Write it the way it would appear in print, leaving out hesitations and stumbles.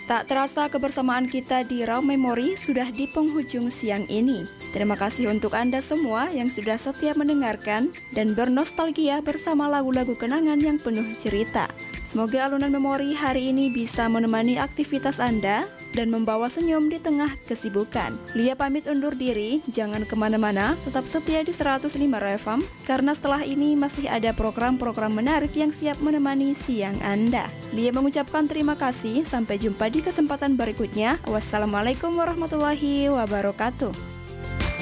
Tak terasa kebersamaan kita di Raw Memory sudah di penghujung siang ini. Terima kasih untuk Anda semua yang sudah setia mendengarkan dan bernostalgia bersama lagu-lagu kenangan yang penuh cerita. Semoga alunan memori hari ini bisa menemani aktivitas Anda dan membawa senyum di tengah kesibukan. Lia pamit undur diri, jangan kemana-mana, tetap setia di 105 FM, karena setelah ini masih ada program-program menarik yang siap menemani siang Anda. Lia mengucapkan terima kasih, sampai jumpa di kesempatan berikutnya. Wassalamualaikum warahmatullahi wabarakatuh.